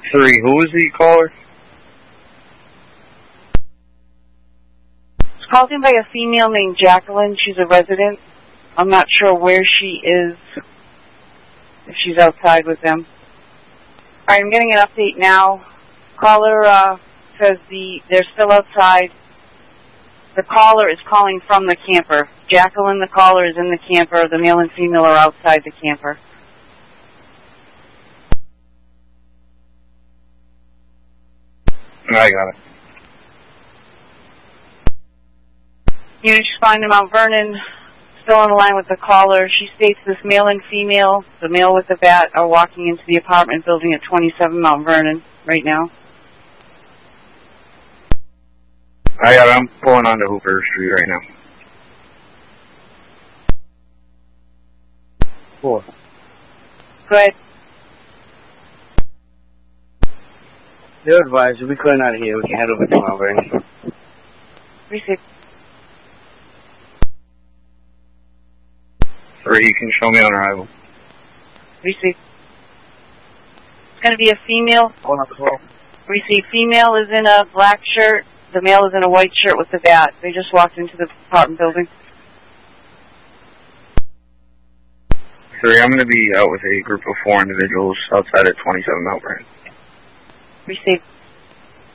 3, who is the caller? It's called in by a female named Jacqueline. She's a resident. I'm not sure where she is, if she's outside with them. All right, I'm getting an update now. Caller says they're still outside. The caller is calling from the camper. Jacqueline, the caller, is in the camper. The male and female are outside the camper. I got it. Unit responding to Mount Vernon, still on the line with the caller. She states this male and female, the male with the bat, are walking into the apartment building at 27 Mount Vernon right now. I got it. I'm pulling onto Hooper Street right now. 4. Go ahead. They're advised if we clear out of here, we can head over to Mount Vernon. Receive. 3, you can show me on arrival. Receive. It's going to be a female. Hold on, call. Receive. Female is in a black shirt. The male is in a white shirt with the bat. They just walked into the apartment building. 3, I'm going to be out with a group of 4 individuals outside at 27 Mount Vernon. Receive.